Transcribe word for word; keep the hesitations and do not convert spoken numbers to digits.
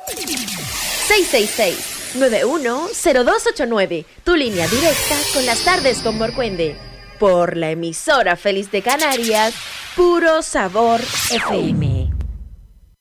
seis seis seis, nueve uno cero dos ocho nueve, tu línea directa con las tardes con Morcuende. Por la emisora Feliz de Canarias, Puro Sabor F M.